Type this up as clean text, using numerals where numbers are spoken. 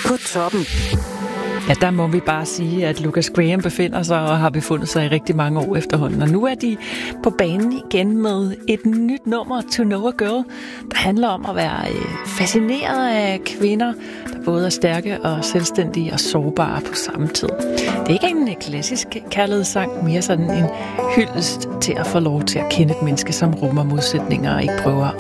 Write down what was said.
På toppen. Ja, der må vi bare sige, at Lucas Graham befinder sig og har befundet sig i rigtig mange år efterhånden. Og nu er de på banen igen med et nyt nummer, To Know a Girl, der handler om at være fascineret af kvinder, der både er stærke og selvstændige og sårbare på samme tid. Det er ikke en klassisk kærlighedssang, mere sådan en hyldest til at få lov til at kende et menneske, som rummer modsætninger og ikke prøver